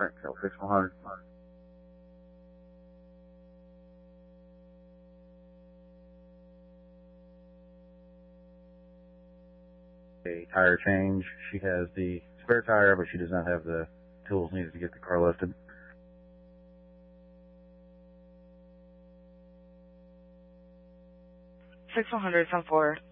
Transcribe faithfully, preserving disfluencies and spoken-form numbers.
Frank Hill, six one hundred. A tire change. She has the spare tire, but she does not have the tools needed to get the car lifted. six one hundred, ten four.